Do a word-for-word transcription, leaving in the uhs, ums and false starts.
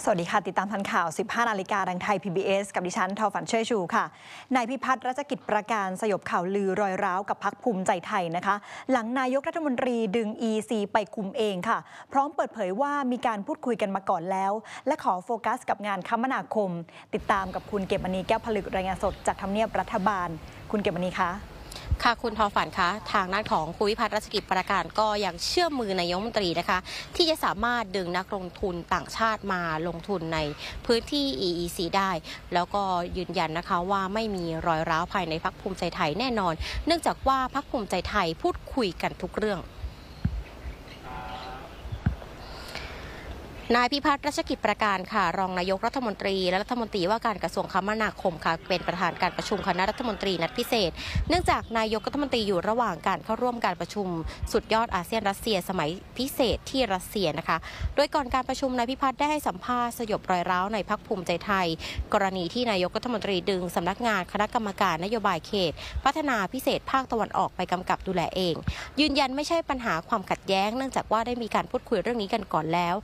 สวัสดีค่ะติดตามทันข่าว สิบห้า นาฬิกาทางไทย พี บี เอส กับดิฉันทอฝันเช่ยชูค่ะนายพิพัฒน์รัชกิจประการสยบข่าวลือรอยร้าวกับพรรคภูมิใจไทยนะคะหลังนายกรัฐมนตรีดึง อี ซี ไปคุมเองค่ะพร้อมเปิดเผยว่ามีการพูดคุยกันมาก่อนแล้วและขอโฟกัสกับงานคมนาคมติดตามกับคุณเก็บมณีแก้วผลึกรายงานสดจากทำเนียบรัฐบาลคุณเก็บมณีคะค่ะคุณทอฝันคะทางด้านของคุณวิพัฒน์รัชกิจประการก็ยังเชื่อมือนายกรัฐมนตรีนะคะที่จะสามารถดึงนักลงทุนต่างชาติมาลงทุนในพื้นที่ อี อี ซี ได้แล้วก็ยืนยันนะคะว่าไม่มีรอยร้าวภายในพรรคภูมิใจไทยแน่นอนเนื่องจากว่าพรรคภูมิใจไทยพูดคุยกันทุกเรื่องนายพิพัฒน์รัชกิจประการค่ะรองนายกรัฐมนตรีและรัฐมนตรีว่าการกระทรวงคมนาคมค่ะเป็นประธานการประชุมคณะรัฐมนตรีนัดพิเศษเนื่องจากนายกรัฐมนตรีอยู่ระหว่างการเข้าร่วมการประชุมสุดยอดอาเซียนรัสเซียสมัยพิเศษที่รัสเซียนะคะโดยก่อนการประชุมนายพิพัฒน์ได้ให้สัมภาษณ์สยบรอยร้าวในพรรคภูมิใจไทยกรณีที่นายกรัฐมนตรีดึงสำนักงานคณะกรรมการนโยบายเขตพัฒนาพิเศษภาคตะวันออกไปกำกับดูแลเองยืนยันไม่ใช่ปัญหาความขัดแย้งเนื่องจากว่าได้มีการพูดคุยเรื่องนี้กันก่อนแล้ว